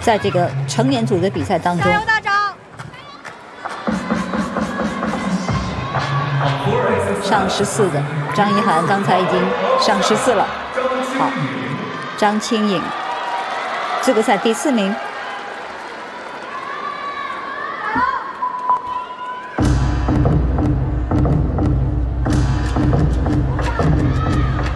在这个成年组的比赛当中。 加油，大长！ 上14的张一涵刚才已经上14了。好，张清颖，资格赛第4名。